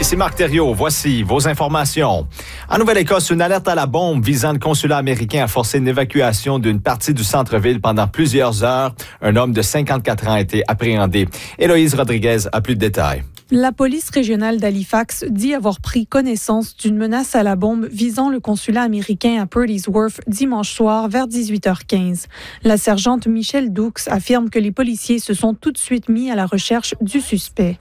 Ici Marc Thériault, voici vos informations. En Nouvelle-Écosse, une alerte à la bombe visant le consulat américain a forcé une évacuation d'une partie du centre-ville pendant plusieurs heures. Un homme de 54 ans a été appréhendé. Héloïse Rodriguez a plus de détails. La police régionale d'Halifax dit avoir pris connaissance d'une menace à la bombe visant le consulat américain à Purdy's Wharf dimanche soir vers 18h15. La sergente Michelle Dukes affirme que les policiers se sont tout de suite mis à la recherche du suspect.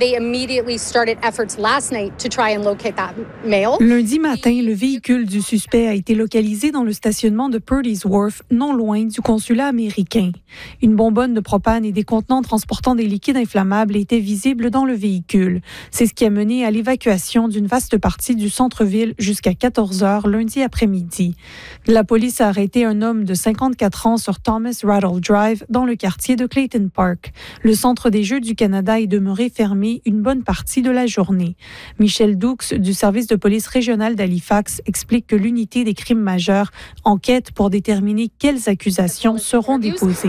Lundi matin, le véhicule du suspect a été localisé dans le stationnement de Purdy's Wharf, non loin du consulat américain. Une bonbonne de propane et des contenants transportant des liquides inflammables étaient visibles dans le véhicule. C'est ce qui a mené à l'évacuation d'une vaste partie du centre-ville jusqu'à 14h lundi après-midi. La police a arrêté un homme de 54 ans sur Thomas Rattle Drive dans le quartier de Clayton Park. Le centre des Jeux du Canada est demeuré fermé une bonne partie de la journée. Michelle Dukes du service de police régional d'Halifax explique que l'unité des crimes majeurs enquête pour déterminer quelles accusations seront déposées.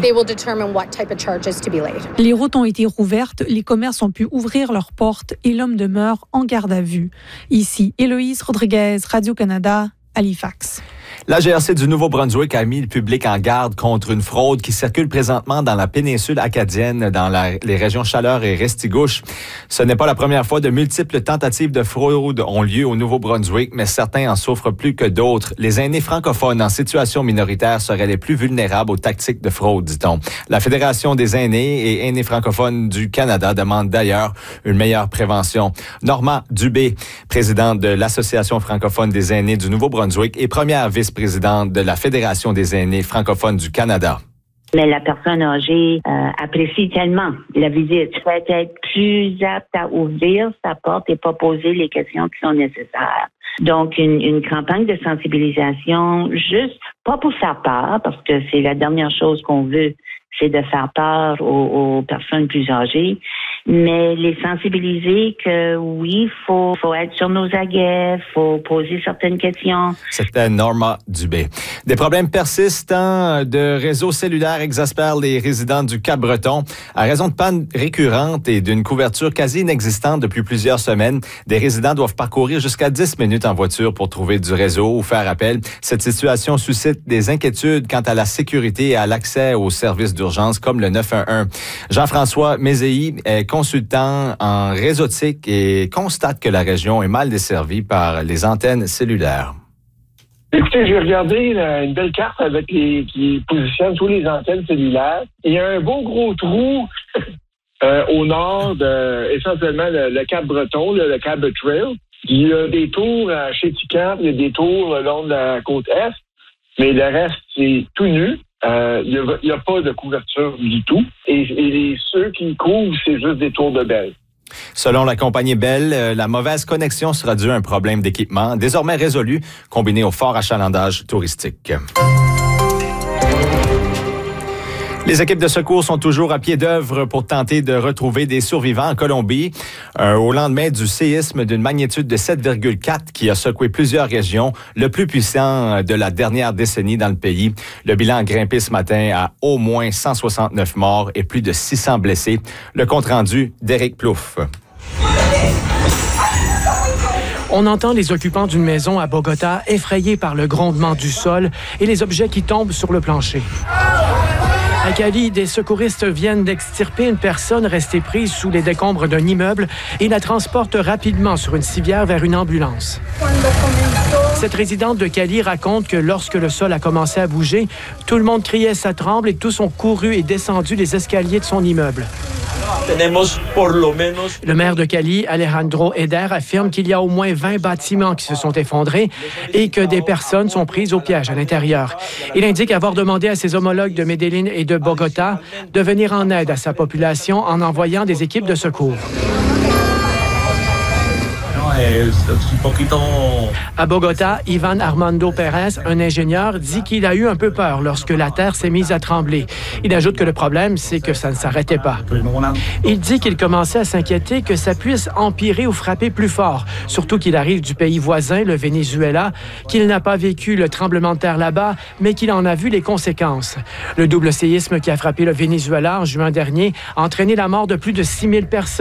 Les routes ont été rouvertes, les commerces ont pu ouvrir leurs portes et l'homme demeure en garde à vue. Ici, Héloïse Rodriguez, Radio-Canada, Halifax. La GRC du Nouveau-Brunswick a mis le public en garde contre une fraude qui circule présentement dans la péninsule acadienne, dans les régions Chaleur et Restigouche. Ce n'est pas la première fois. De multiples tentatives de fraude ont lieu au Nouveau-Brunswick, mais certains en souffrent plus que d'autres. Les aînés francophones en situation minoritaire seraient les plus vulnérables aux tactiques de fraude, dit-on. La Fédération des aînés et aînés francophones du Canada demande d'ailleurs une meilleure prévention. Normand Dubé, présidente de l'Association francophone des aînés du Nouveau-Brunswick et première vice-présidente de la Fédération des aînés francophones du Canada. Mais la personne âgée apprécie tellement la visite. Peut être plus apte à ouvrir sa porte et pas poser les questions qui sont nécessaires. Donc, une campagne de sensibilisation, juste pas pour faire peur, parce que c'est la dernière chose qu'on veut, c'est de faire peur aux personnes plus âgées, mais les sensibiliser que oui, faut être sur nos aguets, faut poser certaines questions. C'était Norma Dubé. Des problèmes persistants de réseau cellulaire exaspèrent les résidents du Cap-Breton. À raison de pannes récurrentes et d'une couverture quasi inexistante depuis plusieurs semaines, des résidents doivent parcourir jusqu'à 10 minutes en voiture pour trouver du réseau ou faire appel. Cette situation suscite des inquiétudes quant à la sécurité et à l'accès aux services d'urgence comme le 911. Jean-François Mézéi est consultant en réseautique et constate que la région est mal desservie par les antennes cellulaires. Écoutez, j'ai regardé une belle carte avec qui positionne tous les antennes cellulaires. Il y a un beau gros trou au nord, essentiellement le Cap-Breton, le Cap Trail. Il y a des tours à Chéticamp, il y a des tours le long de la côte est, mais le reste, c'est tout nu. Il n'y a pas de couverture du tout. Et ceux qui couvrent, c'est juste des tours de Bell. Selon la compagnie Bell, la mauvaise connexion sera due à un problème d'équipement, désormais résolu, combiné au fort achalandage touristique. Les équipes de secours sont toujours à pied d'œuvre pour tenter de retrouver des survivants en Colombie. Au lendemain du séisme d'une magnitude de 7,4 qui a secoué plusieurs régions, le plus puissant de la dernière décennie dans le pays. Le bilan a grimpé ce matin à au moins 169 morts et plus de 600 blessés. Le compte-rendu d'Éric Plouffe. On entend les occupants d'une maison à Bogota effrayés par le grondement du sol et les objets qui tombent sur le plancher. À Cali, des secouristes viennent d'extirper une personne restée prise sous les décombres d'un immeuble et la transportent rapidement sur une civière vers une ambulance. Cette résidente de Cali raconte que lorsque le sol a commencé à bouger, tout le monde criait « ça tremble » et tous ont couru et descendu les escaliers de son immeuble. Le maire de Cali, Alejandro Eder, affirme qu'il y a au moins 20 bâtiments qui se sont effondrés et que des personnes sont prises au piège à l'intérieur. Il indique avoir demandé à ses homologues de Medellín et de Bogota de venir en aide à sa population en envoyant des équipes de secours. À Bogota, Ivan Armando Pérez, un ingénieur, dit qu'il a eu un peu peur lorsque la terre s'est mise à trembler. Il ajoute que le problème, c'est que ça ne s'arrêtait pas. Il dit qu'il commençait à s'inquiéter que ça puisse empirer ou frapper plus fort, surtout qu'il arrive du pays voisin, le Venezuela, qu'il n'a pas vécu le tremblement de terre là-bas, mais qu'il en a vu les conséquences. Le double séisme qui a frappé le Venezuela en juin dernier a entraîné la mort de plus de 6 000 personnes.